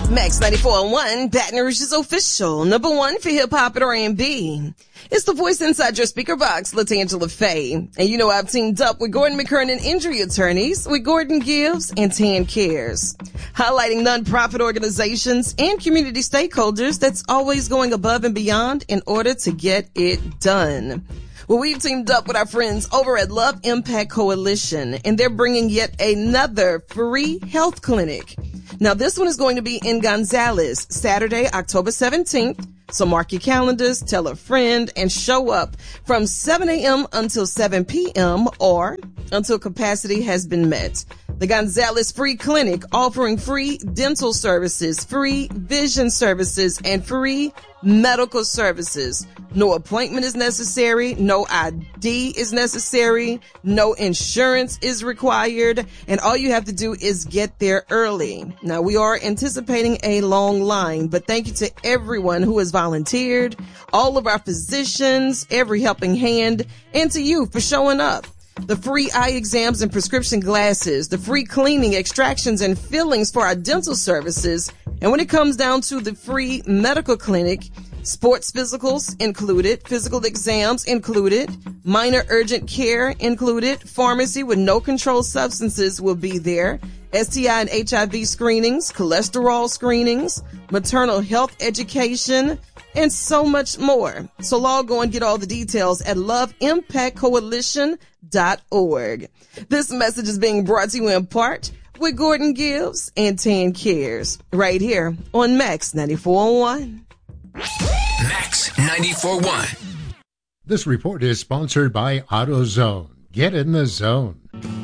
Max 94.1, Baton Rouge's official number one for hip-hop and R&B. It's the voice inside your speaker box, LaTangela Faye. And you know I've teamed up with Gordon McKernan Injury Attorneys with Gordon Gibbs and Tan Cares, highlighting nonprofit organizations and community stakeholders that's always going above and beyond in order to get it done. Well, we've teamed up with our friends over at Love Impact Coalition, and they're bringing yet another free health clinic. Now, this one is going to be in Gonzales, Saturday, October 17th. So mark your calendars, tell a friend, and show up from 7 a.m. until 7 p.m. or until capacity has been met. The Gonzales Free Clinic offering free dental services, free vision services, and free medical services. No appointment is necessary. No ID is necessary. No insurance is required. And all you have to do is get there early. Now, we are anticipating a long line, but thank you to everyone who has volunteered, all of our physicians, every helping hand, and to you for showing up. The free eye exams and prescription glasses, the free cleaning, extractions, and fillings for our dental services. And when it comes down to the free medical clinic, sports physicals included, physical exams included, minor urgent care included, pharmacy with no controlled substances will be there, STI and HIV screenings, cholesterol screenings, maternal health education, and so much more. So log on and get all the details at loveimpactcoalition.org. This message is being brought to you in part with Gordon Gibbs and Tan Cares right here on Max 94.1. Max 94.1. This report is sponsored by AutoZone. Get in the zone.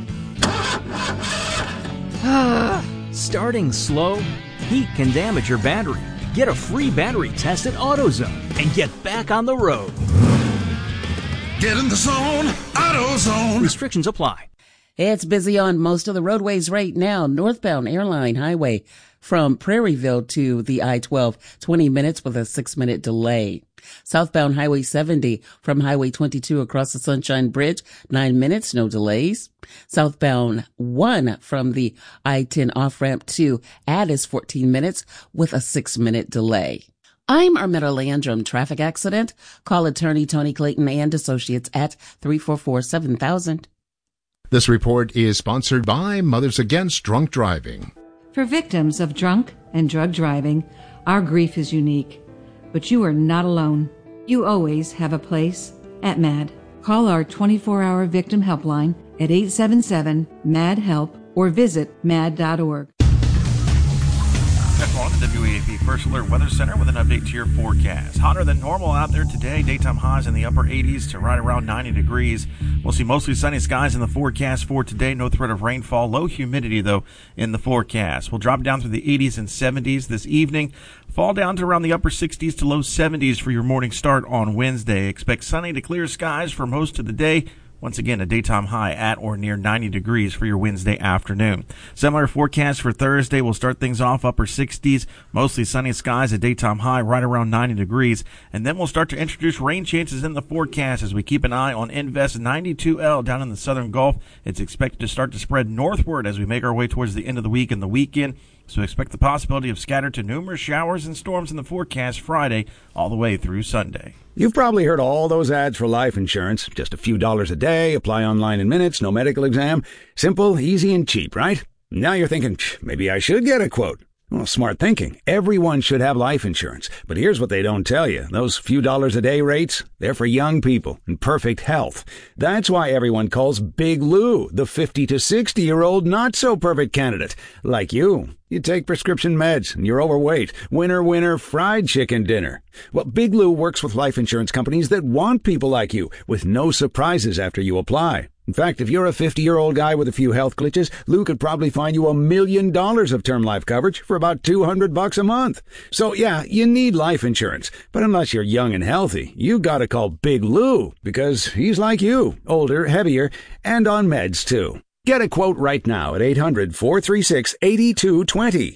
Starting slow? Heat can damage your battery. Get a free battery test at AutoZone and get back on the road. Get in the zone, AutoZone. Restrictions apply. It's busy on most of the roadways right now. Northbound Airline Highway from Prairieville to the I-12, 20 minutes with a 6-minute delay. Southbound Highway 70 from Highway 22 across the Sunshine Bridge, 9 minutes, no delays. Southbound 1 from the I-10 off-ramp to Addis, 14 minutes with a 6-minute delay. I'm Armetta Landrum. Traffic accident? Call attorney Tony Clayton and Associates at 344-7000. This report is sponsored by Mothers Against Drunk Driving. For victims of drunk and drug driving, our grief is unique. But you are not alone. You always have a place at MAD. Call our 24-hour victim helpline at 877-MAD-HELP or visit mad.org. Check on the WAP First Alert Weather Center with an update to your forecast. Hotter than normal out there today. Daytime highs in the upper 80s to right around 90 degrees. We'll see mostly sunny skies in the forecast for today. No threat of rainfall. Low humidity, though, in the forecast. We'll drop down through the 80s and 70s this evening. Fall down to around the upper 60s to low 70s for your morning start on Wednesday. Expect sunny to clear skies for most of the day. Once again, a daytime high at or near 90 degrees for your Wednesday afternoon. Similar forecast for Thursday. We'll start things off upper 60s, mostly sunny skies, a daytime high right around 90 degrees. And then we'll start to introduce rain chances in the forecast as we keep an eye on Invest 92L down in the southern Gulf. It's expected to start to spread northward as we make our way towards the end of the week and the weekend. So expect the possibility of scattered to numerous showers and storms in the forecast Friday all the way through Sunday. You've probably heard all those ads for life insurance. Just a few dollars a day, apply online in minutes, no medical exam. Simple, easy, and cheap, right? Now you're thinking, maybe I should get a quote. Well, smart thinking. Everyone should have life insurance. But here's what they don't tell you. Those few dollars a day rates, they're for young people in perfect health. That's why everyone calls Big Lou the 50 to 60-year-old not-so-perfect candidate. Like you. You take prescription meds and you're overweight. Winner, fried chicken dinner. Well, Big Lou works with life insurance companies that want people like you with no surprises after you apply. In fact, if you're a 50-year-old guy with a few health glitches, Lou could probably find you $1 million of term life coverage for about $200 a month. So yeah, you need life insurance. But unless you're young and healthy, you gotta call Big Lou because he's like you, older, heavier, and on meds too. Get a quote right now at 800-436-8220.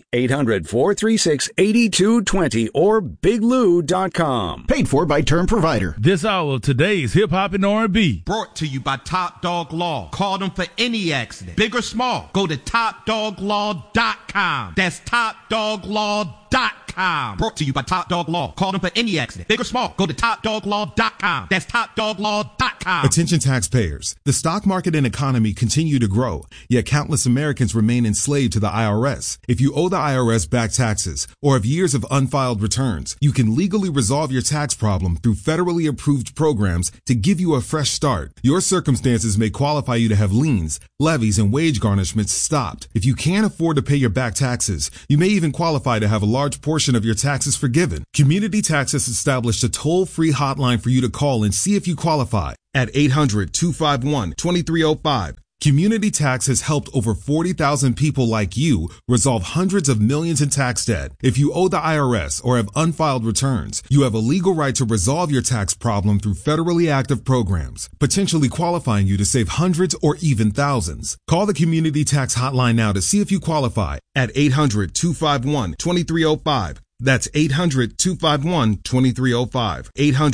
800-436-8220 or biglou.com. Paid for by Term Provider. This hour of today's Hip Hop and R&B. Brought to you by Top Dog Law. Call them for any accident, big or small. Go to TopDogLaw.com. That's TopDogLaw.com. Brought to you by Top Dog Law. Call them for any accident, big or small. Go to TopDogLaw.com. That's TopDogLaw.com. Attention taxpayers. The stock market and economy continue to grow, yet countless Americans remain enslaved to the IRS. If you owe the IRS back taxes or have years of unfiled returns, you can legally resolve your tax problem through federally approved programs to give you a fresh start. Your circumstances may qualify you to have liens, levies, and wage garnishments stopped. If you can't afford to pay your back taxes, you may even qualify to have a large portion of your taxes forgiven. Community Tax has established a toll-free hotline for you to call and see if you qualify at 800-251-2305. Community Tax has helped over 40,000 people like you resolve hundreds of millions in tax debt. If you owe the IRS or have unfiled returns, you have a legal right to resolve your tax problem through federally active programs, potentially qualifying you to save hundreds or even thousands. Call the Community Tax Hotline now to see if you qualify at 800-251-2305. That's 800-251-2305.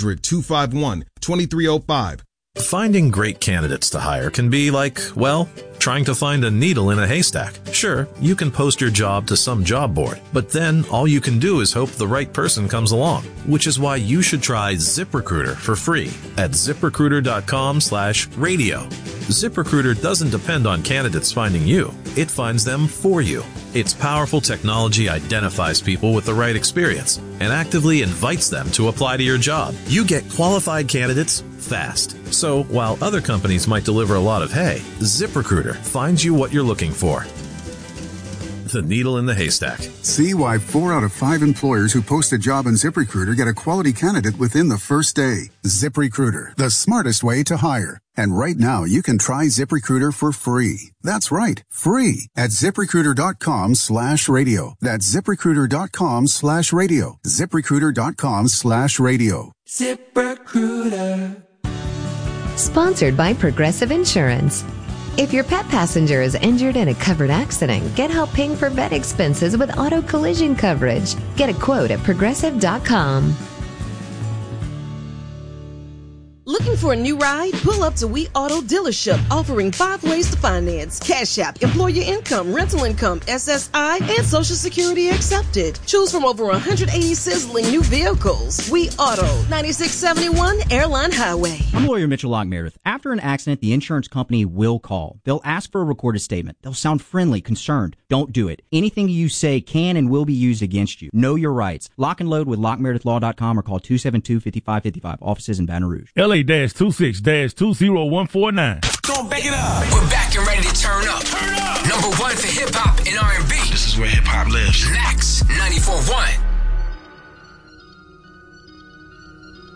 800-251-2305. Finding great candidates to hire can be like, well, trying to find a needle in a haystack. Sure, you can post your job to some job board, but then all you can do is hope the right person comes along, which is why you should try ZipRecruiter for free at ZipRecruiter.com/radio. ZipRecruiter doesn't depend on candidates finding you. It finds them for you. Its powerful technology identifies people with the right experience and actively invites them to apply to your job. You get qualified candidates fast. So while other companies might deliver a lot of hay, ZipRecruiter finds you what you're looking for. The needle in the haystack. See why 4 out of 5 employers who post a job on ZipRecruiter get a quality candidate within the first day. ZipRecruiter, the smartest way to hire. And right now, you can try ZipRecruiter for free. That's right, free at ZipRecruiter.com/radio. That's ZipRecruiter.com/radio. ZipRecruiter.com/radio. ZipRecruiter. Sponsored by Progressive Insurance. If your pet passenger is injured in a covered accident, get help paying for vet expenses with auto collision coverage. Get a quote at Progressive.com. Looking for a new ride? Pull up to We Auto Dealership, offering 5 ways to finance. Cash App, employer income, rental income, SSI, and Social Security accepted. Choose from over 180 sizzling new vehicles. We Auto, 9671 Airline Highway. I'm lawyer Mitchell Locke Meredith. After an accident, the insurance company will call. They'll ask for a recorded statement. They'll sound friendly, concerned. Don't do it. Anything you say can and will be used against you. Know your rights. Lock and load with LockMeredithLaw.com or call 272-5555. Offices in Baton Rouge. LA-26-20149. Don't back it up. We're back and ready to turn up. Turn up. Number 1 for hip hop and R&B. This is where hip hop lives. Max 94.1.